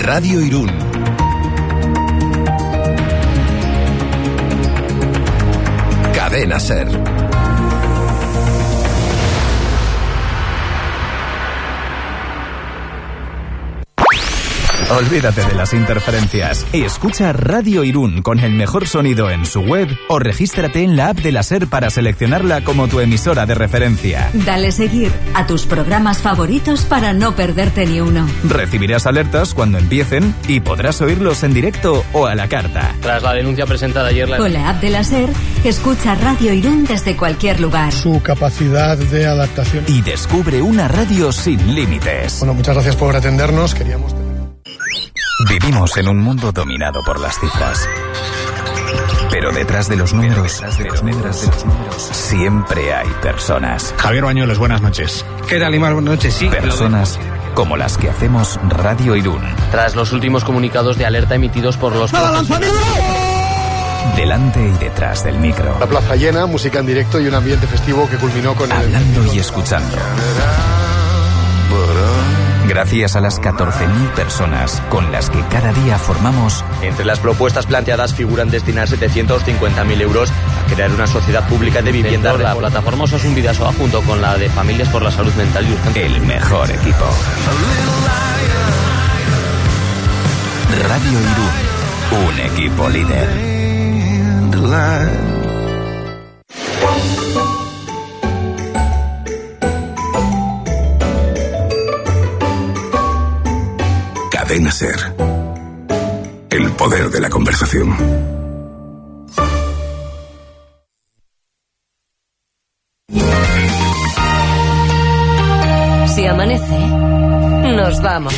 Radio Irún. Cadena SER. Olvídate de las interferencias. Escucha Radio Irún con el mejor sonido en su web o regístrate en la app de la SER para seleccionarla como tu emisora de referencia. Dale seguir a tus programas favoritos para no perderte ni uno. Recibirás alertas cuando empiecen y podrás oírlos en directo o a la carta. Tras la denuncia presentada ayer... Con la app de la SER, escucha Radio Irún desde cualquier lugar. Su capacidad de adaptación. Y descubre una radio sin límites. Bueno, muchas gracias por atendernos. Vivimos en un mundo dominado por las cifras. Pero detrás de los números, siempre hay personas. Javier Bañuelos, buenas noches. ¿Qué tal, Imar? Buenas noches, sí. Personas como las que hacemos Radio Irún. Tras los últimos comunicados de alerta emitidos por los... Delante y detrás del micro. La plaza llena, música en directo y un ambiente festivo que culminó con... Hablando y escuchando. Gracias a las 14.000 personas con las que cada día formamos... Entre las propuestas planteadas figuran destinar 750.000 euros a crear una sociedad pública de vivienda. La plataforma Osasun Bidasoa junto con la de Familias por la Salud Mental y Urgencia. El mejor equipo. Radio Irún, un equipo líder. Cadena SER. El poder de la conversación. Si amanece, nos vamos.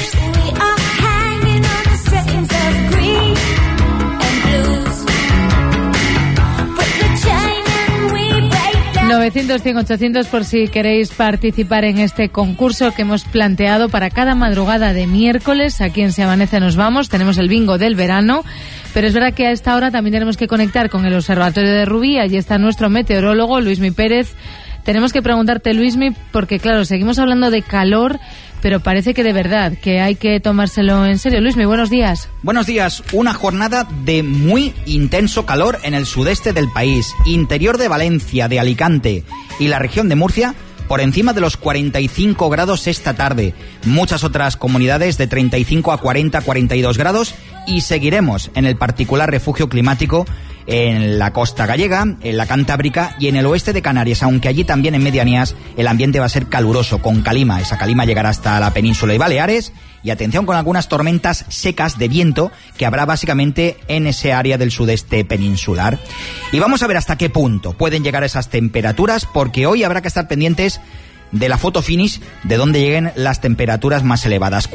900-100-800 por si queréis participar en este concurso que hemos planteado para cada madrugada de miércoles. Aquí en Si Amanece Nos Vamos tenemos el bingo del verano, pero es verdad que a esta hora también tenemos que conectar con el Observatorio de Rubí. Allí está nuestro meteorólogo Luismi Pérez. Tenemos que preguntarte, Luismi, porque claro, seguimos hablando de calor, pero parece que de verdad, que hay que tomárselo en serio. Luismi, buenos días. Buenos días. Una jornada de muy intenso calor en el sudeste del país, interior de Valencia, de Alicante y la región de Murcia, por encima de los 45 grados esta tarde. Muchas otras comunidades de 35 a 40, 42 grados y seguiremos en el particular refugio climático en la costa gallega, en la Cantábrica y en el oeste de Canarias, aunque allí también en medianías el ambiente va a ser caluroso, con calima. Esa calima llegará hasta la península y Baleares, y atención con algunas tormentas secas de viento que habrá básicamente en ese área del sudeste peninsular. Y vamos a ver hasta qué punto pueden llegar esas temperaturas, porque hoy habrá que estar pendientes de la foto finish, de donde lleguen las temperaturas más elevadas.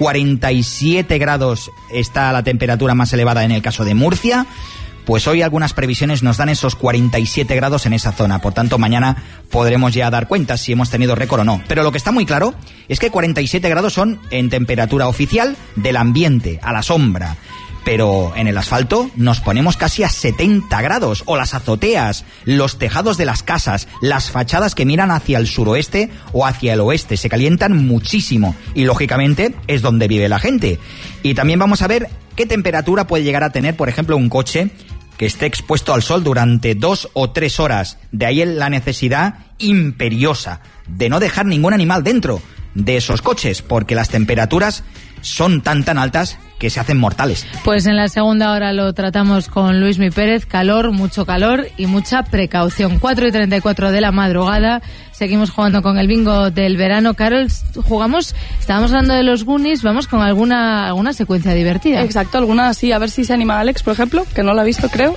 47 grados está la temperatura más elevada en el caso de Murcia. Pues hoy algunas previsiones nos dan esos 47 grados en esa zona. Por tanto, mañana podremos ya dar cuenta si hemos tenido récord o no. Pero lo que está muy claro es que 47 grados son en temperatura oficial del ambiente, a la sombra. Pero en el asfalto nos ponemos casi a 70 grados. O las azoteas, los tejados de las casas, las fachadas que miran hacia el suroeste o hacia el oeste. Se calientan muchísimo. Y lógicamente es donde vive la gente. Y también vamos a ver qué temperatura puede llegar a tener, por ejemplo, un coche que esté expuesto al sol durante 2 o 3 horas. De ahí la necesidad imperiosa de no dejar ningún animal dentro de esos coches, porque las temperaturas son tan altas que se hacen mortales. Pues en la segunda hora lo tratamos con Luismi Pérez. Calor, mucho calor y mucha precaución. 4:34 de la madrugada. Seguimos jugando con el bingo del verano. Carol, estábamos hablando de los Goonies, vamos con alguna secuencia divertida. Exacto, alguna sí, a ver si se anima Alex, por ejemplo, que no la ha visto, creo.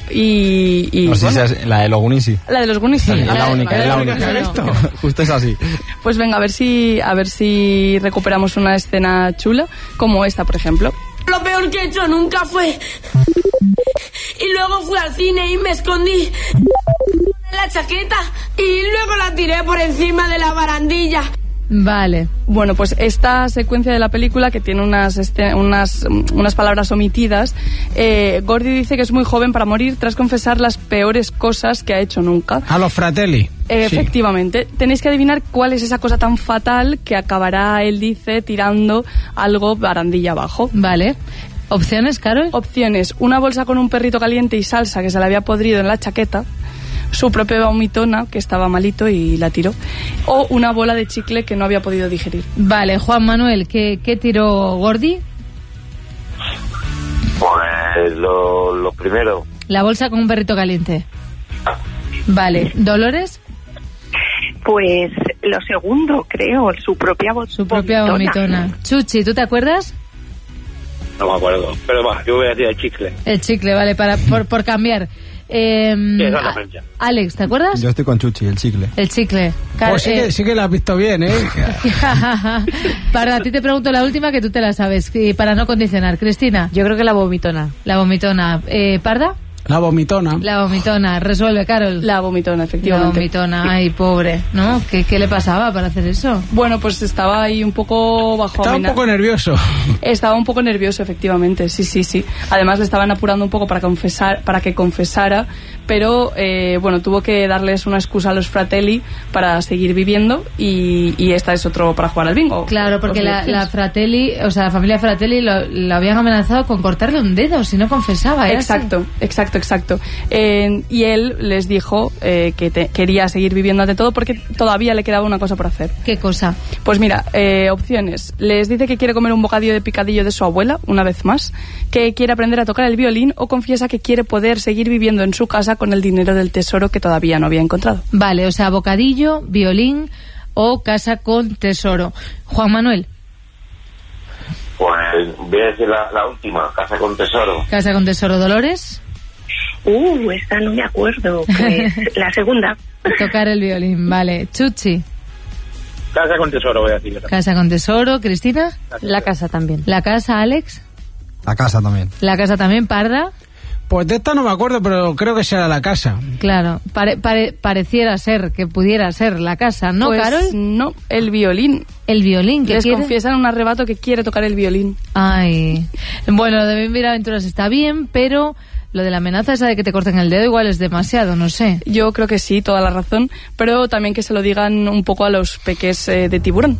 No sé bueno, si es la de los Goonies, sí. La de los Goonies, sí. Es la única que he visto. Justo es así. Pues venga, a ver si recuperamos una escena chula, como esta, por ejemplo. Lo peor que he hecho nunca fue... Y luego fui al cine y me escondí en la chaqueta y luego la tiré por encima de la barandilla. Vale. Bueno, pues esta secuencia de la película, que tiene unas palabras omitidas, Gordy dice que es muy joven para morir tras confesar las peores cosas que ha hecho nunca. A los Fratelli. Efectivamente. Sí. Tenéis que adivinar cuál es esa cosa tan fatal que acabará, él dice, tirando algo barandilla abajo. Vale. ¿Opciones, Carol? Opciones: una bolsa con un perrito caliente y salsa que se le había podrido en la chaqueta, su propia vomitona, que estaba malito y la tiró, o una bola de chicle que no había podido digerir. Vale, Juan Manuel, ¿qué tiró Gordi? Pues lo primero. La bolsa con un perrito caliente. Vale, ¿Dolores? Pues lo segundo, creo, su propia vomitona. Chuchi, ¿tú te acuerdas? No me acuerdo, pero va, yo voy a decir el chicle. El chicle, vale, por cambiar. Sí, exactamente. Alex, ¿te acuerdas? Yo estoy con Chuchi, el chicle. El chicle. Pues sí que la has visto bien, ¿eh? Para ti te pregunto la última, que tú te la sabes, y para no condicionar. Cristina. Yo creo que la vomitona. La vomitona. ¿Parda? La vomitona. La vomitona. Resuelve, Carol. La vomitona, efectivamente. La vomitona. Ay, pobre, ¿no? ¿Qué le pasaba para hacer eso? Bueno, pues estaba ahí un poco bajo Estaba un poco nervioso. Estaba un poco nervioso, efectivamente, sí. Además le estaban apurando un poco para que confesara, pero bueno, tuvo que darles una excusa a los Fratelli para seguir viviendo, y esta es otro para jugar al bingo. Claro, porque la Fratelli, o sea, la familia Fratelli lo habían amenazado con cortarle un dedo si no confesaba. Exacto. Y él les dijo que quería seguir viviendo ante todo porque todavía le quedaba una cosa por hacer. ¿Qué cosa? Pues mira, opciones. Les dice que quiere comer un bocadillo de picadillo de su abuela, una vez más, que quiere aprender a tocar el violín, o confiesa que quiere poder seguir viviendo en su casa con el dinero del tesoro que todavía no había encontrado. Vale, o sea, bocadillo, violín o casa con tesoro. Juan Manuel. Pues voy a decir la última, casa con tesoro. Casa con tesoro. ¿Dolores? Esta no me acuerdo. Pues la segunda. Tocar el violín, vale. Chuchi. Casa con tesoro, voy a decir. Casa con tesoro. ¿Cristina? La casa también. ¿La casa, Alex? La casa también. ¿La casa también, Parda? Pues de esta no me acuerdo, pero creo que será la casa. Claro, pareciera ser que pudiera ser la casa, ¿no, pues, Carol? No, el violín. ¿El violín? ¿Qué Les quiere? confiesa en un arrebato que quiere tocar el violín. Ay, bueno, lo de Vivir Aventuras está bien, pero lo de la amenaza esa de que te corten el dedo igual es demasiado, no sé. Yo creo que sí, toda la razón, pero también que se lo digan un poco a los peques de Tiburón.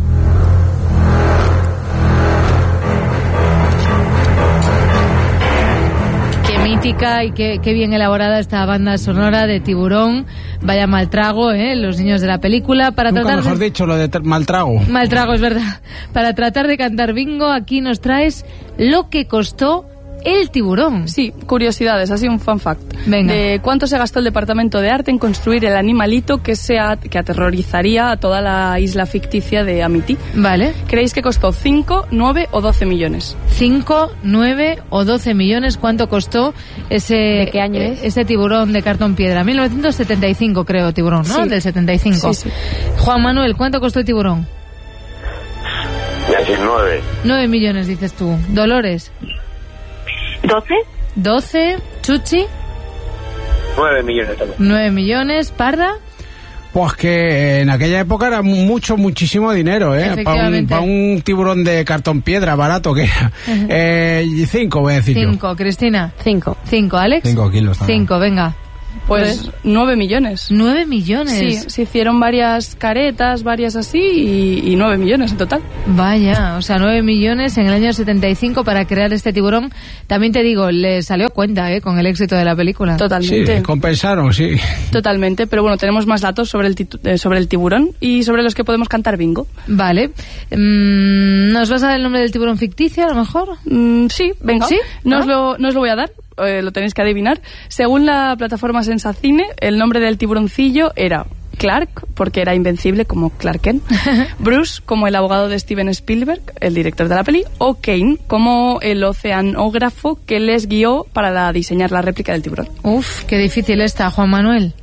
Qué mítica y qué bien elaborada esta banda sonora de Tiburón. Vaya mal trago, los niños de la película. Nunca mejor dicho, lo de mal trago. Mal trago, es verdad. Para tratar de cantar bingo, aquí nos traes lo que costó el tiburón. Sí, curiosidades, así un fun fact. Venga. De cuánto se gastó el Departamento de Arte en construir el animalito que aterrorizaría a toda la isla ficticia de Amity. Vale. ¿Creéis que costó 5, 9 o 12 millones? 5, 9 o 12 millones. ¿Cuánto costó ese... ¿De qué año es? Ese tiburón de cartón piedra? 1975, creo, tiburón, ¿no? Sí. Del 75. Sí. Juan Manuel, ¿cuánto costó el tiburón? Voy a decir 9. 9 millones, dices tú. Dolores. 12. 12. Chuchi. 9 millones también. 9 millones. Parda. Pues que en aquella época era muchísimo dinero, ¿eh? Para un tiburón de cartón piedra barato que era. 5 voy a decir 5. Cristina. 5. 5. Alex. 5 kilos también. 5, venga. Pues 9 millones. 9 millones. Sí, se hicieron varias caretas, varias así, y 9 millones en total. Vaya, o sea, 9 millones en el año 75 para crear este tiburón. También te digo, le salió a cuenta, con el éxito de la película. Totalmente. Sí, compensaron, sí. Totalmente, pero bueno, tenemos más datos sobre el tiburón y sobre los que podemos cantar bingo. Vale. ¿Nos vas a dar el nombre del tiburón ficticio, a lo mejor? Sí, venga. ¿Sí? No os lo voy a dar. Lo tenéis que adivinar. Según la plataforma Sensacine, el nombre del tiburoncillo era Clark, porque era invencible como Clark Kent, Bruce, como el abogado de Steven Spielberg, el director de la peli, o Kane, como el oceanógrafo que les guió para diseñar la réplica del tiburón. Uf, qué difícil está, Juan Manuel.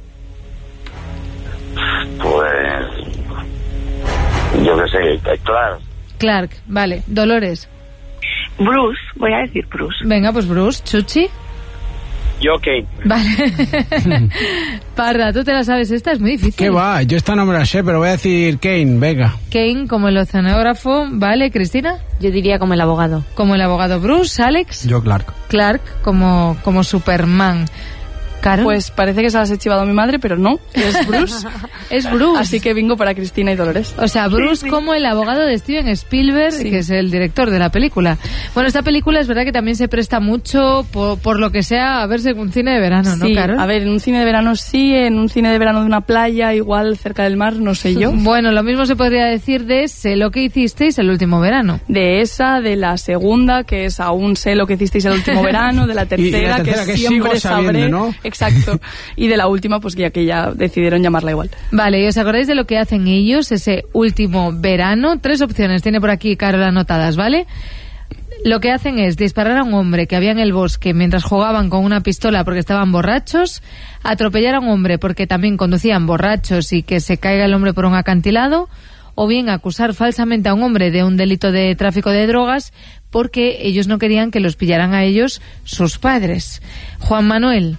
Pues... yo qué sé, Clark. Clark, vale. Dolores. Bruce, voy a decir Bruce. Venga, pues Bruce. Chuchi. Yo, Kane. Vale. Parda, ¿tú te la sabes? Esta es muy difícil. ¿Qué va? Yo esta no me la sé, pero voy a decir Kane, venga. Kane, como el oceanógrafo. Vale, Cristina. Yo diría como el abogado. Como el abogado. Bruce. Alex. Yo, Clark. Clark, como Superman. ¿Carol? Pues parece que se las he chivado a mi madre, pero no, es Bruce. Es Bruce. Así que bingo para Cristina y Dolores. O sea, Bruce como el abogado de Steven Spielberg, que es el director de la película. Bueno, esta película es verdad que también se presta mucho, por lo que sea, a verse en un cine de verano, ¿no, Carol? A ver, en un cine de verano sí, en un cine de verano de una playa, igual cerca del mar, no sé yo. Bueno, lo mismo se podría decir de Sé lo que hicisteis el último verano. De esa, de la segunda, que es Aún sé lo que hicisteis el último verano, de la tercera, que siempre sabré, ¿no? Exacto. Y de la última, pues ya que ya decidieron llamarla igual. Vale, ¿y os acordáis de lo que hacen ellos ese último verano? 3 opciones tiene por aquí Carol anotadas, ¿vale? Lo que hacen es disparar a un hombre que había en el bosque mientras jugaban con una pistola porque estaban borrachos, atropellar a un hombre porque también conducían borrachos y que se caiga el hombre por un acantilado, o bien acusar falsamente a un hombre de un delito de tráfico de drogas porque ellos no querían que los pillaran a ellos sus padres. Juan Manuel.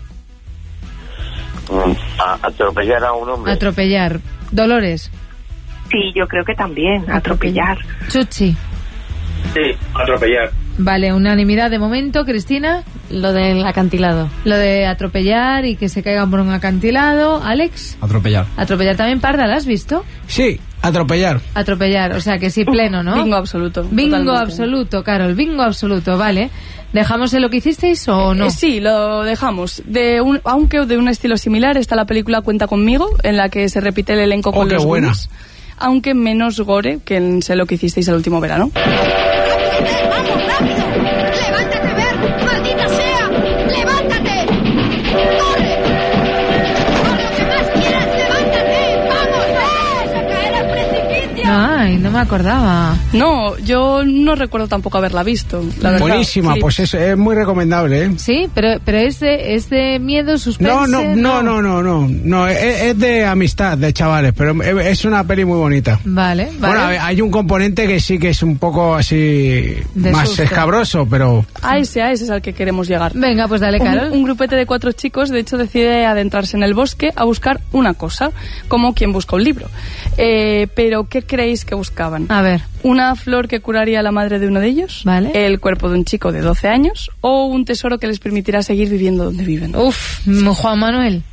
Atropellar a un hombre. Atropellar. Dolores. Sí, yo creo que también, atropellar. Chuchi. Sí, atropellar. Vale, unanimidad de momento. Cristina. Lo del acantilado. Lo de atropellar y que se caigan por un acantilado. Alex. Atropellar. Atropellar también. Parda, ¿la has visto? Sí, atropellar. Atropellar, o sea que sí, pleno, ¿no? Bingo absoluto. Bingo Totalmente. absoluto, Carol, bingo absoluto, vale. ¿Dejamos en lo que hicisteis o no? Sí, lo dejamos. Aunque de un estilo similar está la película Cuenta conmigo, en la que se repite el elenco con los Goonies, aunque menos gore que en Sé lo que hicisteis el último verano. ¡Vamos, rápido! ¡Levántate, Bert! ¡Maldita sea! ¡Levántate! ¡Corre! ¡Con lo que más quieras, levántate! ¡Vamos, Bert! ¡A caer al precipicio! Ay, no me acordaba. No, yo no recuerdo tampoco haberla visto, la verdad. Buenísima, Sí. pues es muy recomendable, ¿eh? Sí, pero es de miedo, suspense. No, es de amistad, de chavales, pero es una peli muy bonita. Vale. Bueno, hay un componente que sí que es un poco así De más susto. escabroso, pero... A ese es al que queremos llegar. Venga, pues dale, Carol. Un grupete de 4 chicos, de hecho, decide adentrarse en el bosque a buscar una cosa, como quien busca un libro. Pero, ¿qué creéis que buscaban? A ver. ¿Una flor que curaría a la madre de uno de ellos? Vale. ¿El cuerpo de un chico de 12 años? ¿O un tesoro que les permitirá seguir viviendo donde viven? Uf, Juan Manuel.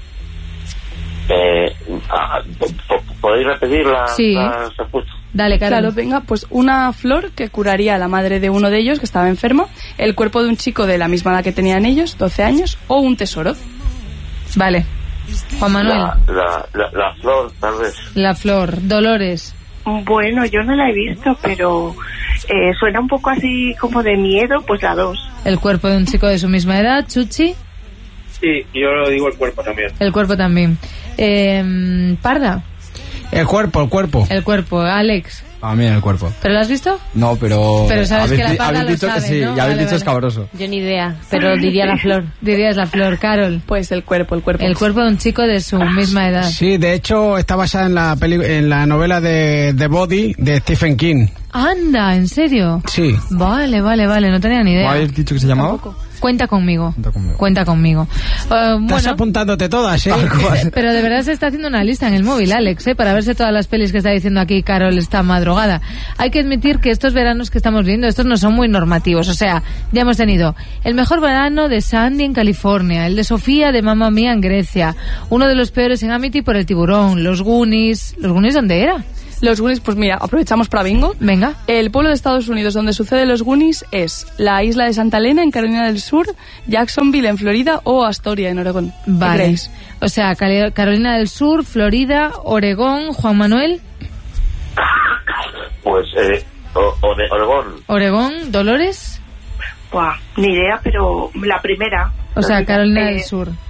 ¿Podéis repetir la respuesta? Dale, Carol. Claro, venga, pues una flor que curaría a la madre de uno de ellos que estaba enferma, el cuerpo de un chico de la misma edad que tenían ellos, 12 años, o un tesoro. Vale. Juan Manuel. La flor, tal vez. La flor. Dolores. Bueno, yo no la he visto, pero suena un poco así como de miedo, pues la 2. El cuerpo de un chico de su misma edad. Chuchi. Sí, yo lo digo el cuerpo también. El cuerpo también. Parda. El cuerpo. El cuerpo. Alex. También el cuerpo. ¿Pero lo has visto? No, pero... Pero sabes que la Parda lo dicho sabe, que sí, ¿no? ya habéis Vale, dicho escabroso. Yo ni idea, pero diría la flor. Dirías la flor, Carol. Pues el cuerpo. El cuerpo de un chico de su misma edad. Sí, de hecho está basada en la novela de The Body de Stephen King. Anda, ¿en serio? Sí. Vale, no tenía ni idea. ¿Cómo habéis dicho que se llamaba? Cuenta conmigo. Estás apuntándote todas, ¿eh? Pero de verdad se está haciendo una lista en el móvil, Alex, para verse todas las pelis que está diciendo aquí Carol esta madrugada. Hay que admitir que estos veranos que estamos viendo, estos no son muy normativos. O sea, ya hemos tenido el mejor verano de Sandy en California, el de Sofía de Mamma Mía en Grecia, uno de los peores en Amity por el tiburón, los Goonies. ¿Los Goonies dónde era? Los Goonies, pues mira, aprovechamos para bingo. Venga. El pueblo de Estados Unidos donde sucede los Goonies es la isla de Santa Elena en Carolina del Sur, Jacksonville en Florida o Astoria en Oregón. Vale. ¿Qué creéis? O sea, Carolina del Sur, Florida, Oregón. Juan Manuel. Pues Oregón. Oregón. Dolores. Buah, ni idea, pero la primera. O sea, Carolina del Sur.